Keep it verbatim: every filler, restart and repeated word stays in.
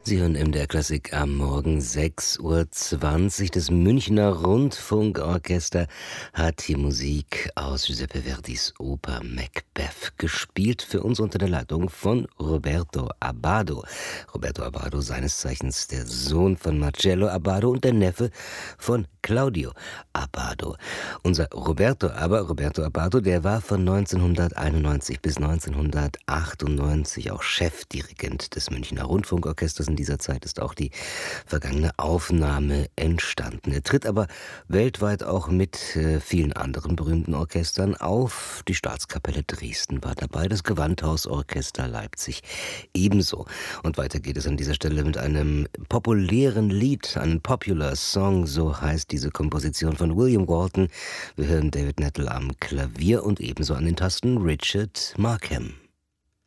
Sie hören M D R Klassik am Morgen sechs Uhr zwanzig. Das Münchner Rundfunkorchester hat hier Musik aus Giuseppe Verdis Oper Macbeth gespielt, für uns unter der Leitung von Roberto Abbado. Roberto Abbado, seines Zeichens der Sohn von Marcello Abbado und der Neffe von Claudio Abbado. Unser Roberto aber, Roberto Abbado, der war von neunzehnhunderteinundneunzig bis neunzehnhundertachtundneunzig auch Chefdirigent des Münchner Rundfunkorchesters. In dieser Zeit ist auch die vergangene Aufnahme entstanden. Er tritt aber weltweit auch mit äh, vielen anderen berühmten Orchestern auf. Die Staatskapelle Dresden war dabei, das Gewandhausorchester Leipzig ebenso. Und weiter geht es an dieser Stelle mit einem populären Lied, einem Popular Song, so heißt diese Komposition von William Walton. Wir hören David Nettle am Klavier und ebenso an den Tasten Richard Markham.